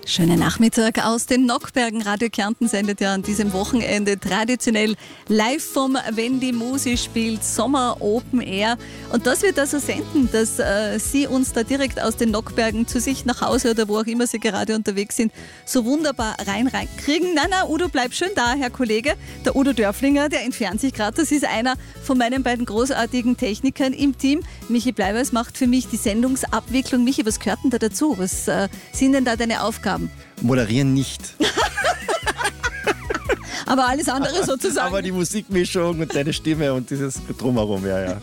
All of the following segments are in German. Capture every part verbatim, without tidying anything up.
Schönen Nachmittag aus den Nockbergen. Radio Kärnten sendet ja an diesem Wochenende traditionell live vom Wenn die Musi spielt, Sommer Open Air. Und das wird also senden, dass äh, Sie uns da direkt aus den Nockbergen zu sich nach Hause oder wo auch immer Sie gerade unterwegs sind, so wunderbar rein reinkriegen. Na, na, Udo, bleib schön da, Herr Kollege. Der Udo Dörflinger, der entfernt sich gerade. Das ist einer von meinen beiden großartigen Technikern im Team. Michi Bleiwers macht für mich die Sendungsabwicklung. Michi, was gehört denn da dazu? Was äh, sind denn da deine Aufgaben? Moderieren nicht. Aber alles andere sozusagen. Aber die Musikmischung und deine Stimme und dieses Drumherum, ja, ja.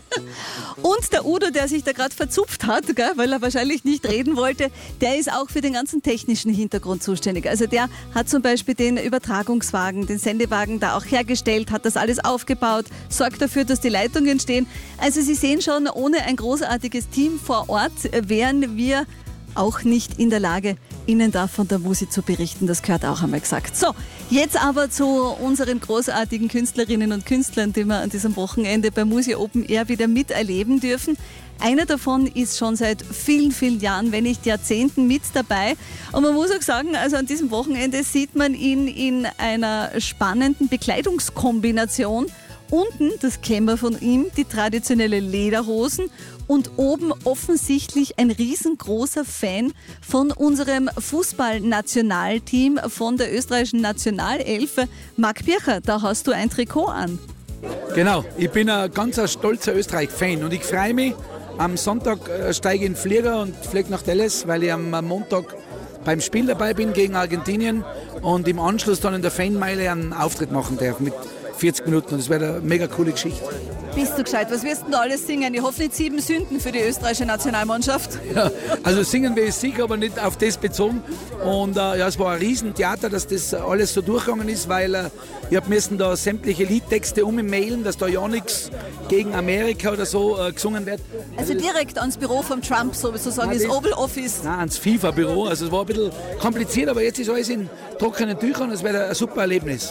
Und der Udo, der sich da gerade verzupft hat, gell, weil er wahrscheinlich nicht reden wollte, der ist auch für den ganzen technischen Hintergrund zuständig. Also der hat zum Beispiel den Übertragungswagen, den Sendewagen da auch hergestellt, hat das alles aufgebaut, sorgt dafür, dass die Leitungen stehen. Also Sie sehen schon, ohne ein großartiges Team vor Ort wären wir auch nicht in der Lage, Ihnen da von der Musi zu berichten. Das gehört auch einmal gesagt. So, jetzt aber zu unseren großartigen Künstlerinnen und Künstlern, die wir an diesem Wochenende bei Musi Open Air wieder miterleben dürfen. Einer davon ist schon seit vielen, vielen Jahren, wenn nicht Jahrzehnten mit dabei. Und man muss auch sagen, also an diesem Wochenende sieht man ihn in einer spannenden Bekleidungskombination. Unten, das kennen wir von ihm, die traditionelle Lederhosen und oben offensichtlich ein riesengroßer Fan von unserem Fußballnationalteam, von der österreichischen Nationalelf. Marc Bircher, da hast du ein Trikot an. Genau, ich bin ein ganz stolzer Österreich-Fan und ich freue mich. Am Sonntag steige ich in den Flieger und fliege nach Dallas, weil ich am Montag beim Spiel dabei bin gegen Argentinien und im Anschluss dann in der Fanmeile einen Auftritt machen darf mit vierzig Minuten und das wäre eine mega coole Geschichte. Bist du gescheit? Was wirst du da alles singen? Ich hoffe nicht sieben Sünden für die österreichische Nationalmannschaft. Ja, also singen wir es sicher, aber nicht auf das bezogen. Und äh, ja, es war ein Riesentheater, dass das alles so durchgegangen ist, weil äh, ich habe müssen da sämtliche Liedtexte ummailen, dass da ja nichts gegen Amerika oder so äh, gesungen wird. Also, also direkt ans Büro von Trump, sozusagen, das Oval Office. Nein, ans FIFA-Büro. Also es war ein bisschen kompliziert, aber jetzt ist alles in trockenen Tüchern. Es wäre ein super Erlebnis.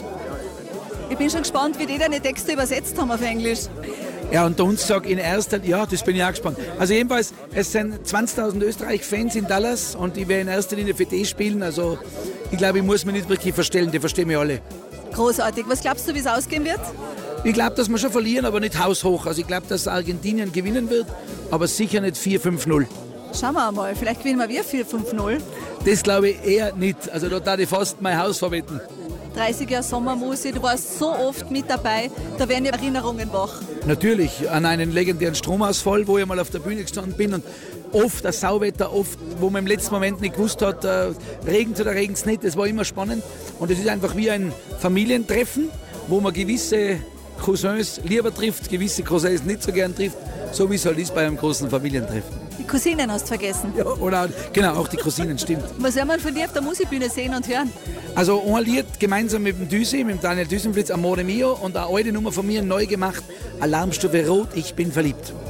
Ich bin schon gespannt, wie die deine Texte übersetzt haben auf Englisch. Ja, und der uns sagt in erster, ja, das bin ich auch gespannt. Also jedenfalls, es sind zwanzigtausend Österreich-Fans in Dallas und ich werde in erster Linie für die spielen. Also ich glaube, ich muss mich nicht wirklich verstellen, die verstehen mich alle. Großartig. Was glaubst du, wie es ausgehen wird? Ich glaube, dass wir schon verlieren, aber nicht haushoch. Also ich glaube, dass Argentinien gewinnen wird, aber sicher nicht vier fünf null. Schauen wir mal, vielleicht gewinnen wir vier fünf null. Das glaube ich eher nicht. Also da darf ich fast mein Haus verwetten. dreißig Jahre Sommermusik, du warst so oft mit dabei, da werden die Erinnerungen wach. Natürlich, an einen legendären Stromausfall, wo ich mal auf der Bühne gestanden bin und oft das Sauwetter, oft, wo man im letzten Moment nicht gewusst hat, äh, regnet oder regnet es nicht, das war immer spannend und es ist einfach wie ein Familientreffen, wo man gewisse Cousins lieber trifft, gewisse Cousins nicht so gern trifft, so wie es halt ist bei einem großen Familientreffen. Die Cousinen hast du vergessen. Ja, oder genau, auch die Cousinen, stimmt. Was werden wir von dir auf der Musikbühne sehen und hören? Also ein Lied gemeinsam mit dem Düsi, mit dem Daniel Düsenflitz, Amore Mio und eine alte Nummer von mir neu gemacht, Alarmstufe Rot, ich bin verliebt.